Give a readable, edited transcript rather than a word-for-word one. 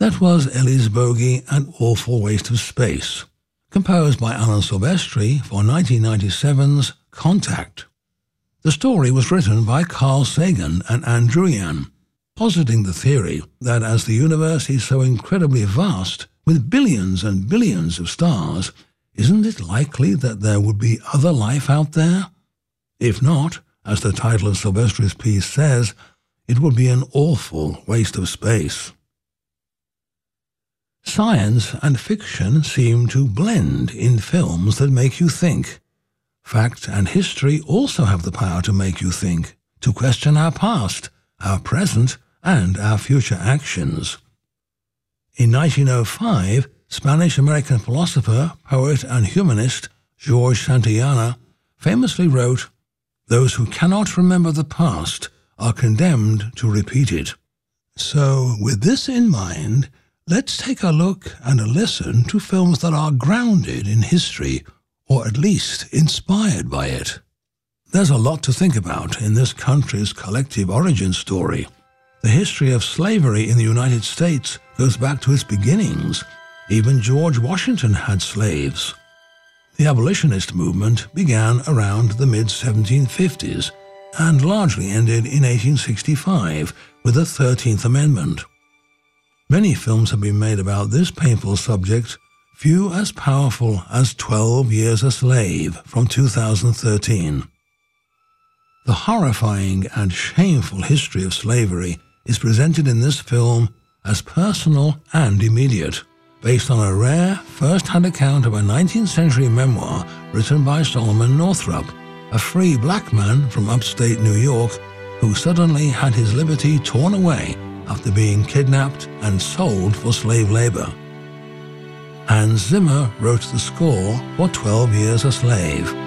That was Ellie's Bogey, An Awful Waste of Space, composed by Alan Silvestri for 1997's Contact. The story was written by Carl Sagan and Andrew Yan, positing the theory that as the universe is so incredibly vast, with billions and billions of stars, isn't it likely that there would be other life out there? If not, as the title of Silvestri's piece says, it would be an awful waste of space. Science and fiction seem to blend in films that make you think. Fact and history also have the power to make you think, to question our past, our present, and our future actions. In 1905, Spanish-American philosopher, poet, and humanist George Santayana famously wrote, "Those who cannot remember the past are condemned to repeat it." So, with this in mind, let's take a look and a listen to films that are grounded in history, or at least inspired by it. There's a lot to think about in this country's collective origin story. The history of slavery in the United States goes back to its beginnings. Even George Washington had slaves. The abolitionist movement began around the mid-1750s and largely ended in 1865 with the 13th Amendment. Many films have been made about this painful subject, few as powerful as 12 Years a Slave from 2013. The horrifying and shameful history of slavery is presented in this film as personal and immediate, based on a rare, first-hand account of a 19th century memoir written by Solomon Northup, a free black man from upstate New York who suddenly had his liberty torn away after being kidnapped and sold for slave labor. Hans Zimmer wrote the score for 12 Years a Slave.